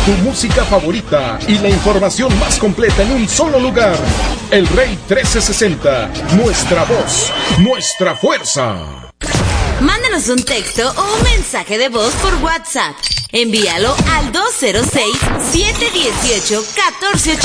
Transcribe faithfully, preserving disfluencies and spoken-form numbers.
Tu música favorita y la información más completa en un solo lugar. El Rey trece sesenta. Nuestra voz, nuestra fuerza. Mándanos un texto o un mensaje de voz por WhatsApp. Envíalo al dos cero seis, siete uno ocho, uno cuatro ocho